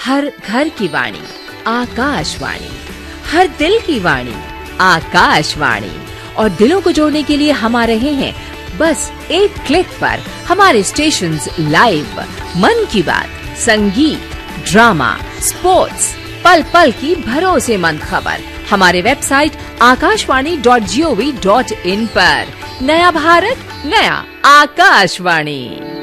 हर घर की वाणी आकाशवाणी, हर दिल की वाणी आकाशवाणी। और दिलों को जोड़ने के लिए हम आ रहे हैं बस एक क्लिक पर। हमारे स्टेशंस लाइव, मन की बात, संगीत, ड्रामा, स्पोर्ट्स, पल पल की भरोसेमंद खबर हमारे वेबसाइट akashvani.gov.in पर। नया भारत, नया आकाशवाणी।